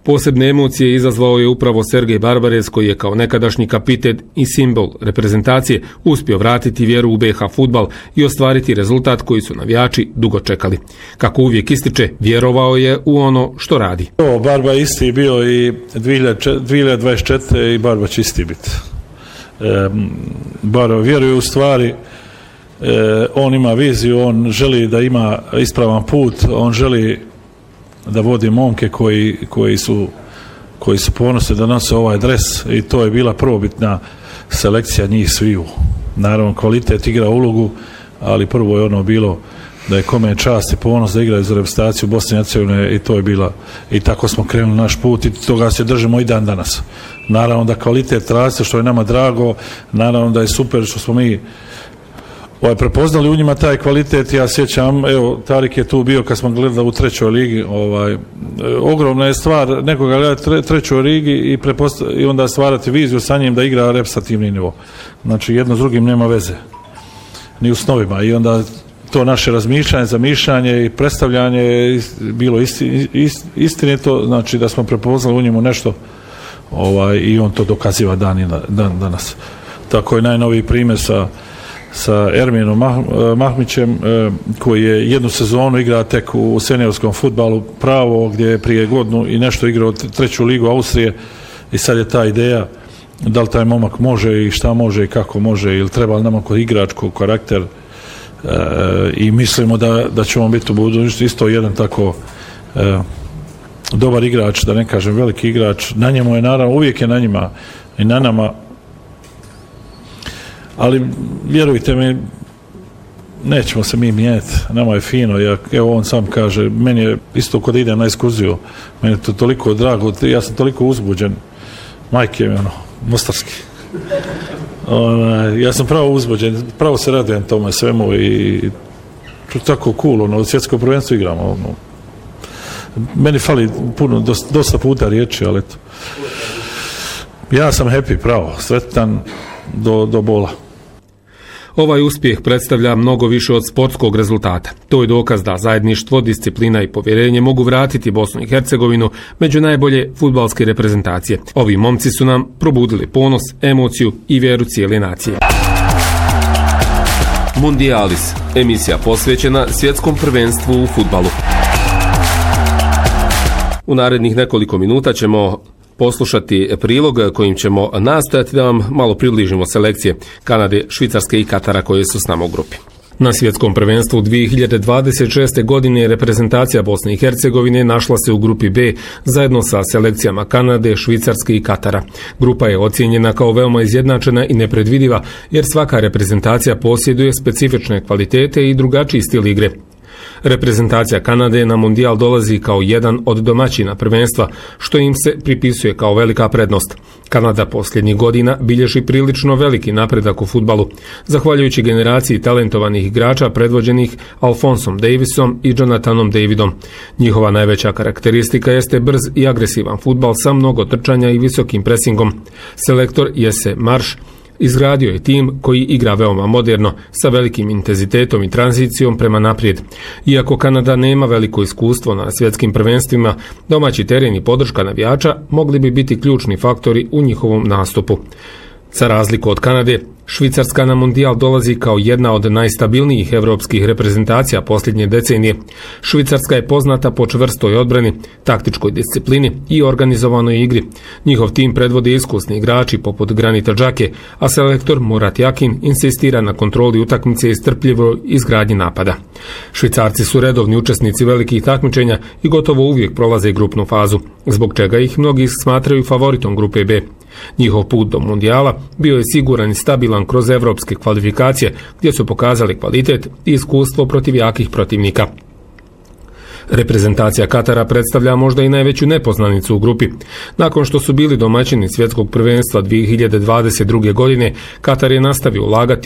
Posebne emocije izazvao je upravo Sergej Barbarez, koji je kao nekadašnji kapiten i simbol reprezentacije uspio vratiti vjeru u BiH fudbal i ostvariti rezultat koji su navijači dugo čekali. Kako uvijek ističe, vjerovao je u ono što radi. Barba isti bio i 2024. i Barba će isti biti. Barba vjeruje u stvari, on ima viziju, on želi da ima ispravan put, on želi da vodi momke koji su ponosni da nose ovaj dres i to je bila prvobitna selekcija njih sviju. Naravno, kvalitet igra ulogu, ali prvo je ono bilo da je kome čast i ponos da igra za reprezentaciju Bosne i Hercegovine i to je bila, i tako smo krenuli naš put i toga se držimo i dan danas. Naravno da kvalitet raste, što je nama drago, naravno da je super što smo mi prepoznali u njima taj kvalitet. Ja sjećam, evo, Tarik je tu bio kad smo gledali u trećoj ligi, ogromna je stvar nekoga gledati trećoj ligi i onda stvarati viziju sa njim da igra reprezentativni nivo. Znači, jedno s drugim nema veze, ni u snovima, i onda to naše razmišljanje, zamišljanje i predstavljanje je bilo istinito, znači da smo prepoznali u njemu nešto i on to dokaziva dan danas. Tako je najnoviji primjer sa Erminom Mahmićem, koji je jednu sezonu igra tek u seniorskom fudbalu pravo, gdje je prije godinu i nešto igrao treću ligu Austrije i sad je ta ideja da li taj momak može i šta može i kako može, ili treba li nama kod igračkog karakter, i mislimo da će on biti u budućnosti isto jedan tako dobar igrač, da ne kažem veliki igrač. Na njemu je, naravno, uvijek je na njima i na nama, ali vjerujte mi, nećemo se mi mijenjati, nama je fino. Evo, on sam kaže, meni je isto kod idem na ekskurziju, meni je to toliko drago, ja sam toliko uzbuđen, majke mi, mostarski. Ja sam pravo uzbuđen, pravo se radujem tome svemu i tako cool, svjetsko prvenstvo igramo. Meni fali puno, dosta puta riječi, ali eto. Ja sam happy, pravo, sretan do bola. Ovaj uspjeh predstavlja mnogo više od sportskog rezultata. To je dokaz da zajedništvo, disciplina i povjerenje mogu vratiti Bosnu i Hercegovinu među najbolje fudbalske reprezentacije. Ovi momci su nam probudili ponos, emociju i vjeru cijele nacije. Mundialis, emisija posvećena svjetskom prvenstvu u fudbalu. U narednih nekoliko minuta ćemo poslušati prilog kojim ćemo nastojati da vam malo približimo selekcije Kanade, Švicarske i Katara koje su s nama u grupi. Na svjetskom prvenstvu 2026. godine reprezentacija Bosne i Hercegovine našla se u grupi B zajedno sa selekcijama Kanade, Švicarske i Katara. Grupa je ocijenjena kao veoma izjednačena i nepredvidiva jer svaka reprezentacija posjeduje specifične kvalitete i drugačiji stil igre. Reprezentacija Kanade na Mundijal dolazi kao jedan od domaćina prvenstva, što im se pripisuje kao velika prednost. Kanada posljednjih godina bilježi prilično veliki napredak u fudbalu, zahvaljujući generaciji talentovanih igrača predvođenih Alfonsom Davisom i Jonathanom Davidom. Njihova najveća karakteristika jeste brz i agresivan fudbal sa mnogo trčanja i visokim presingom. Selektor Jesse Marš izgradio je tim koji igra veoma moderno, sa velikim intenzitetom i tranzicijom prema naprijed. Iako Kanada nema veliko iskustvo na svjetskim prvenstvima, domaći teren i podrška navijača mogli bi biti ključni faktori u njihovom nastupu. Za razliku od Kanade, Švicarska na Mundijal dolazi kao jedna od najstabilnijih evropskih reprezentacija posljednje decenije. Švicarska je poznata po čvrstoj odbrani, taktičkoj disciplini i organizovanoj igri. Njihov tim predvode iskusni igrači poput Granita Xhake, a selektor Murat Yakin insistira na kontroli utakmice i strpljivoj izgradnji napada. Švicarci su redovni učesnici velikih takmičenja i gotovo uvijek prolaze grupnu fazu, zbog čega ih mnogi smatraju favoritom grupe B. Njihov put do Mundijala bio je siguran i stabilan kroz evropske kvalifikacije, gdje su pokazali kvalitet i iskustvo protiv jakih protivnika. Reprezentacija Katara predstavlja možda i najveću nepoznanicu u grupi. Nakon što su bili domaćini svjetskog prvenstva 2022. godine, Katar je nastavio ulagati